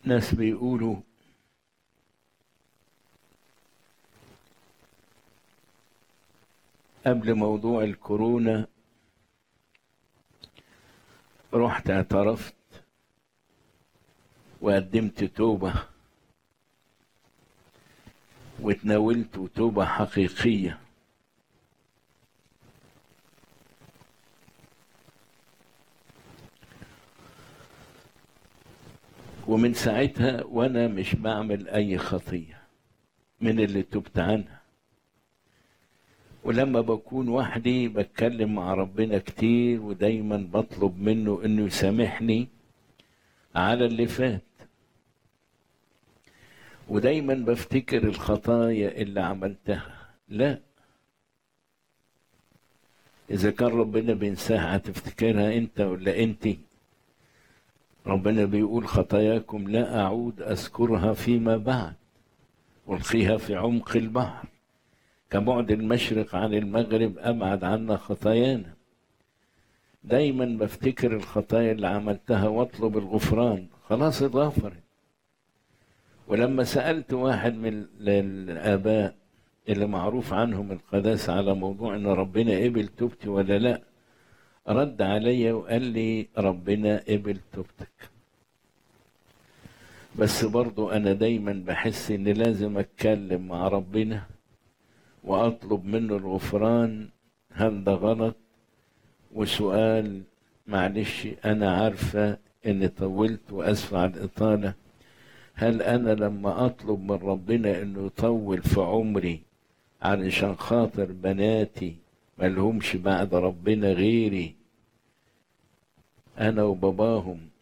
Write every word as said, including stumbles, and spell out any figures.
ناس بيقولوا قبل موضوع الكورونا رحت اعترفت وقدمت توبة وتناولت توبة حقيقية، ومن ساعتها وانا مش بعمل اي خطية من اللي تبت عنها. ولما بكون وحدي بتكلم مع ربنا كتير، ودايما بطلب منه انه يسامحني على اللي فات، ودايما بفتكر الخطايا اللي عملتها. لا، اذا كان ربنا بينساها هتفتكرها انت ولا انتي؟ ربنا بيقول خطاياكم لا اعود اذكرها فيما بعد، والقيها في عمق البحر، كبعد المشرق عن المغرب ابعد عنا خطايانا. دايما بفتكر الخطايا اللي عملتها واطلب الغفران، خلاص اتغفرت. ولما سألت واحد من الآباء اللي معروف عنهم القداسة على موضوع ان ربنا قبل توبتي ولا لا، رد علي وقال لي ربنا قبل توبتك، بس برضو انا دايما بحس ان لازم اتكلم مع ربنا واطلب منه الغفران. هل ده غلط؟ وسؤال، معلش انا عارفة اني طولت واسف على الاطالة، هل انا لما اطلب من ربنا انه يطول في عمري علشان خاطر بناتي ملهمش بعد ربنا غيري، انا وباباهم